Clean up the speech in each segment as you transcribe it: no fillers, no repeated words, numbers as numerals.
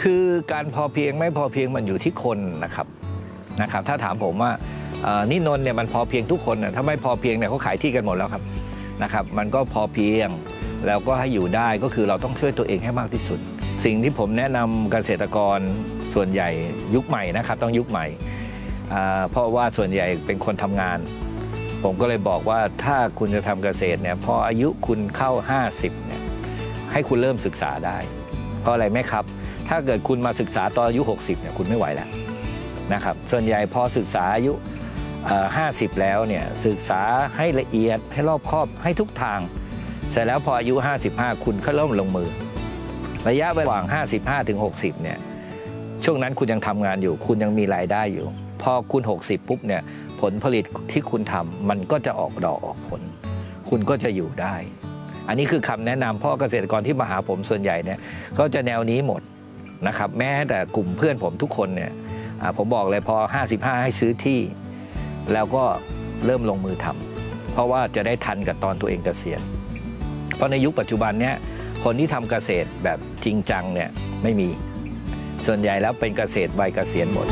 คือการพอเพียงไม่พอเพียงมันอยู่ที่คนนะครับถ้าถามผมว่านี่นนท์เนี่ยมันพอเพียงทุกคนนะถ้าไม่พอเพียงเนี่ยเขาขายที่กันหมดแล้วครับมันก็พอเพียงแล้วก็ให้อยู่ได้ก็คือเราต้องช่วยตัวเองให้มากที่สุดสิ่งที่ผมแนะนำเกษตรกรส่วนใหญ่ยุคใหม่นะครับต้องยุคใหม่เพราะว่าส่วนใหญ่เป็นคนทำงานผมก็เลยบอกว่าถ้าคุณจะทำเกษตรเนี่ยพออายุคุณเข้า50เนี่ยให้คุณเริ่มศึกษาได้เพราะอะไรไหมครับถ้าเกิดคุณมาศึกษาตอนอายุ60เนี่ยคุณไม่ไหวแล้วนะครับส่วนใหญ่พอศึกษาอายุ50แล้วเนี่ยศึกษาให้ละเอียดให้รอบคอบให้ทุกทางเสร็จแล้วพออายุ55คุณก็เริ่มลงมือระยะระหว่าง55ถึง60เนี่ยช่วงนั้นคุณยังทำงานอยู่คุณยังมีรายได้อยู่พอคุณ60ปุ๊บเนี่ยผลผลิตที่คุณทำมันก็จะออกดอกออกผลคุณก็จะอยู่ได้อันนี้คือคำแนะนำเพราะเกษตรกรที่มาหาผมส่วนใหญ่เนี่ยก็จะแนวนี้หมดนะครับแม้แต่กลุ่มเพื่อนผมทุกคนเนี่ยผมบอกเลยพอ55ให้ซื้อที่แล้วก็เริ่มลงมือทำเพราะว่าจะได้ทันกับตอนตัวเองเกษียณเพราะในยุคปัจจุบันเนี่ยคนที่ทำเกษตรแบบจริงจังเนี่ยไม่มีส่วนใหญ่แล้วเป็นเกษตรวัยเกษียณหมด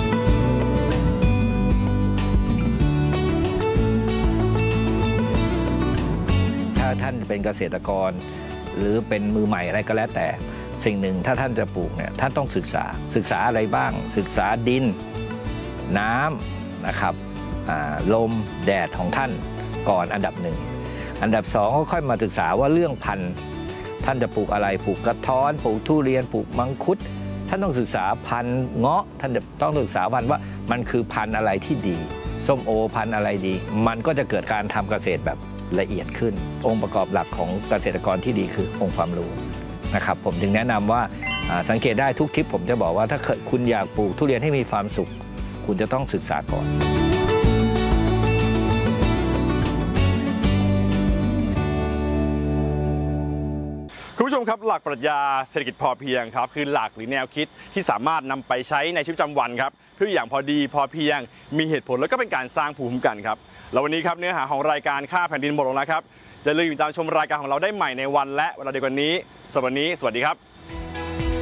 ถ้าท่านเป็นเกษตรกรหรือเป็นมือใหม่อะไรก็แล้วแต่สิ่งหนึ่งถ้าท่านจะปลูกเนี่ยท่านต้องศึกษาอะไรบ้างศึกษาดินน้ำนะครับลมแดดของท่านก่อนอันดับหนึ่งอันดับสองก็ค่อยมาศึกษาว่าเรื่องพันธุ์ท่านจะปลูกอะไรปลูกกระท้อนปลูกทุเรียนปลูกมังคุดท่านต้องศึกษาพันธุ์เงาะท่านจะต้องศึกษาพันธุ์ว่ามันคือพันธุ์อะไรที่ดีส้มโอพันธุ์อะไรดีมันก็จะเกิดการทำเกษตรแบบละเอียดขึ้นองค์ประกอบหลักของเกษตรกรที่ดีคือองค์ความรู้นะครับผมจึงแนะนำว่าสังเกตได้ทุกทริปผมจะบอกว่าถ้าคุณอยากปลูกทุเรียนให้มีความสุขคุณจะต้องศึกษาก่อนคุณผู้ชมครับหลักปรัชญาเศรษฐกิจพอเพียงครับคือหลักหรือแนวคิดที่สามารถนำไปใช้ในชีวิตประจำวันครับเพื่ออย่างพอดีพอเพียงมีเหตุผลแล้วก็เป็นการสร้างภูมิคุ้มกันครับแล้ววันนี้ครับเนื้อหาของรายการค่าแผ่นดินหมดลงแล้วครับอย่าลืมติดตามชมรายการของเราได้ใหม่ในวันและเวลาเดียวกันนี้สำหรับวันนี้สวัสดีครับ